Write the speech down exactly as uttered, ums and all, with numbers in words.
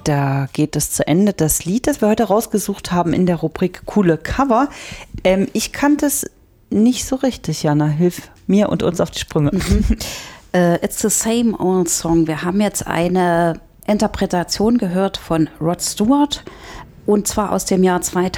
da geht es zu Ende. Das Lied, das wir heute rausgesucht haben in der Rubrik Coole Cover. Ähm, ich kannte es nicht so richtig, Jana. Hilf mir und uns auf die Sprünge. Mhm. uh, it's the same old song. Wir haben jetzt eine Interpretation gehört von Rod Stewart und zwar aus dem Jahr zweitausend.